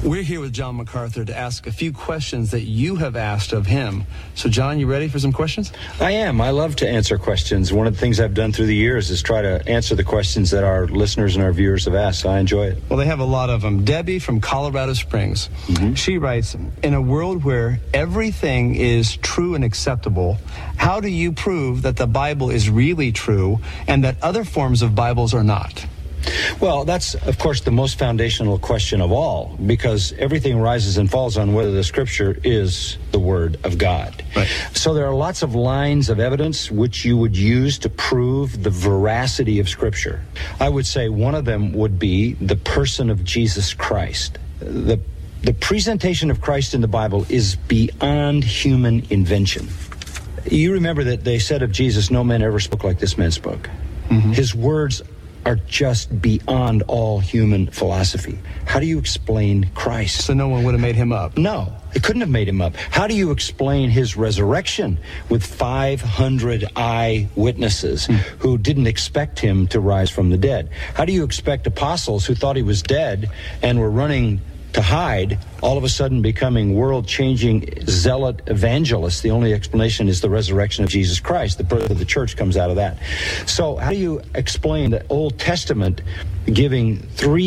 We're here with John MacArthur to ask a few questions that you have asked of him. So, John, you ready for some questions? I am. I love to answer questions. One of the things I've done through the years is try to answer the questions that our listeners and our viewers have asked. So I enjoy it. Well, they have a lot of them. Debbie from Colorado Springs. She writes, in a world where everything is true and acceptable, how do you prove that the Bible is really true and that other forms of Bibles are not? Well, that's, of course, the most foundational question of all, because everything rises and falls on whether the Scripture is the Word of God. Right. So there are lots of lines of evidence which you would use to prove the veracity of Scripture. I would say one of them would be the person of Jesus Christ. The presentation of Christ in the Bible is beyond human invention. You remember that they said of Jesus, no man ever spoke like this man spoke. His words are just beyond all human philosophy. How do you explain Christ? So no one would have made him up? No, it couldn't have made him up. How do you explain his resurrection with 500 eyewitnesses who didn't expect him to rise from the dead? How do you expect apostles who thought he was dead and were running to hide, all of a sudden becoming world-changing zealot evangelists? The only explanation is the resurrection of Jesus Christ. The birth of the church comes out of that. So how do you explain the Old Testament giving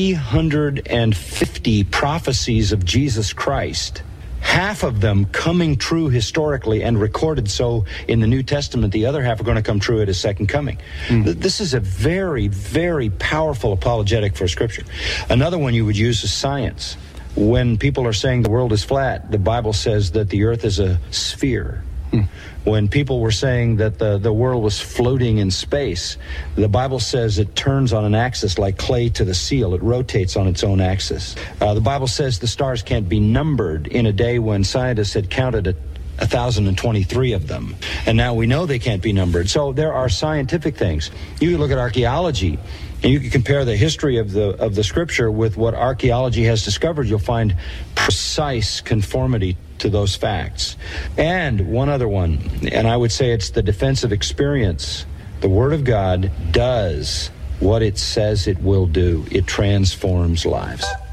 350 prophecies of Jesus Christ, half of them coming true historically and recorded so in the New Testament, the other half are going to come true at his second coming? This is a very, very powerful apologetic for Scripture. Another one you would use is science. When people are saying the world is flat, the Bible says that the earth is a sphere. When people were saying that the world was floating in space, the Bible says it turns on an axis like clay to the seal. It rotates on its own axis. The Bible says the stars can't be numbered in a day when scientists had counted 1,023 of them. And now we know they can't be numbered. So there are scientific things. You can look at archaeology, and you can compare the history of the Scripture with what archaeology has discovered. You'll find precise conformity to those facts. And one other one, and I would say it's the defense of experience. The Word of God does what it says it will do. It transforms lives.